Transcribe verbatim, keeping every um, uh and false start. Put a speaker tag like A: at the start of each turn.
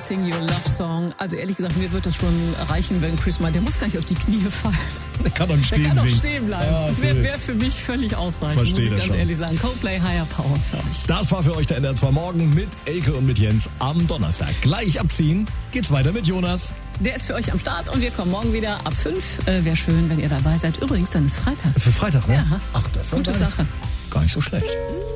A: Sing Your Love Song. Also ehrlich gesagt, mir wird das schon reichen, wenn Chris mal, der muss gar nicht auf die Knie fallen.
B: Der kann doch stehen
A: Der kann doch
B: singen.
A: stehen bleiben.
B: Ah,
A: das wäre
B: okay.
A: wär für mich völlig ausreichend,
B: Verstehe
A: muss ich
B: das
A: ganz
B: schon.
A: ehrlich sagen. Coldplay, Higher Power für euch.
B: Das war für euch der N D R zwei Morgen mit Elke und mit Jens am Donnerstag. Gleich ab zehn geht's weiter mit Jonas.
A: Der ist für euch am Start und wir kommen morgen wieder ab fünf. Äh, Wäre schön, wenn ihr dabei seid. Übrigens, dann ist Freitag.
B: Ist für Freitag, ne?
A: Ja.
B: Ach, das war
A: Gute
B: geil.
A: Sache.
B: Gar nicht so schlecht.